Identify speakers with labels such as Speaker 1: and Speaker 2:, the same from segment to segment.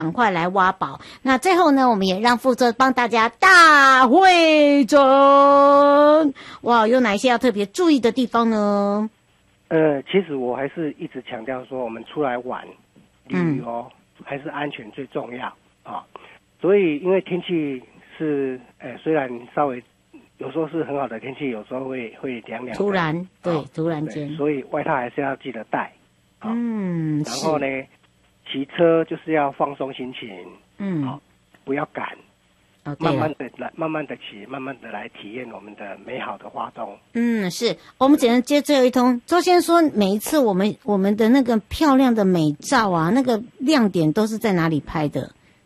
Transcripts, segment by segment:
Speaker 1: 赶快来挖宝。那最后呢，我们也让副座帮大家大汇整。哇，有哪一些要特别注意的地方呢？
Speaker 2: 其实我还是一直强调说，我们出来玩旅游还是安全最重要啊。所以因为天气是虽然稍微有时候是很好的天气，有时候会凉凉的，
Speaker 1: 突然突然间，
Speaker 2: 所以外套还是要记得带。然后呢，骑车就是要放松心情，不要赶。慢慢的骑，慢慢的来体验我们的美好的花东。
Speaker 1: 是我们只能接最后一通。周先生说，每一次我们的那个漂亮的美照啊，那个亮点都是在哪里拍的？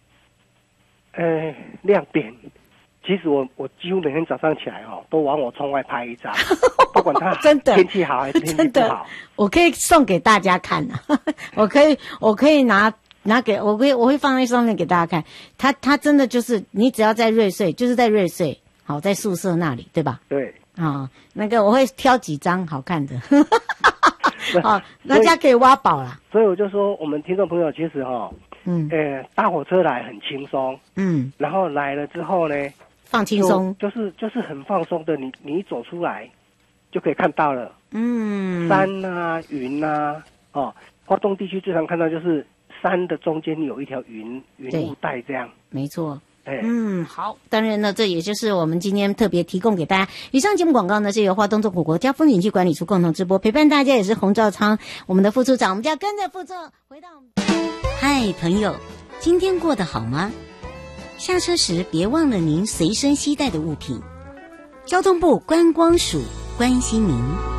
Speaker 2: 亮点，其实我几乎每天早上起来都往我窗外拍一张，不管它
Speaker 1: 真的
Speaker 2: 天气好还是天气不好，
Speaker 1: 我可以送给大家看啊，我可以拿给我会放在上面给大家看。它真的就是你只要在瑞穗，就是在瑞穗，好，在宿舍那里，对吧？
Speaker 2: 对。
Speaker 1: 那个我会挑几张好看的，好，大家可以挖宝啦。
Speaker 2: 所以我就说，我们听众朋友其实搭火车来很轻松，然后来了之后呢，
Speaker 1: 放轻松，
Speaker 2: 就是很放松的，你一走出来就可以看到了，山啊云啊，花东地区最常看到就是山的中间有一条云雾带这样，
Speaker 1: 没错。好，当然呢，这也就是我们今天特别提供给大家。以上节目广告呢是由花东纵谷国家风景区管理处共同直播，陪伴大家也是洪兆昌，我们的副处长，我们就要跟着副座回到我们。嗨，朋友，今天过得好吗？下车时别忘了您随身携带的物品。交通部观光署关心您。